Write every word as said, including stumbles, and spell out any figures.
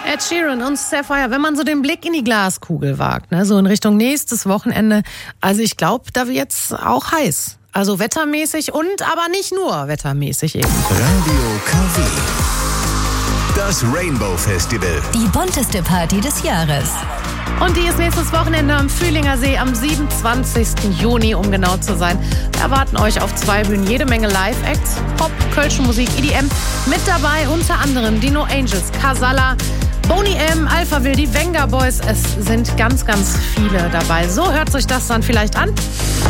Ed Sheeran und Sapphire, wenn man so den Blick in die Glaskugel wagt, ne, so in Richtung nächstes Wochenende, also ich glaube, da wird's auch heiß. Also wettermäßig und aber nicht nur wettermäßig eben. Radio K W. Das Rainbow Festival. Die bunteste Party des Jahres. Und die ist nächstes Wochenende am Fühlinger See am siebenundzwanzigsten Juni, um genau zu sein. Wir erwarten euch auf zwei Bühnen jede Menge Live-Acts, Pop, Kölsche Musik, E D M. Mit dabei unter anderem die No Angels, Casalla, Boney M, Alpha Will, die Venga Boys. Es sind ganz, ganz viele dabei. So hört sich das dann vielleicht an.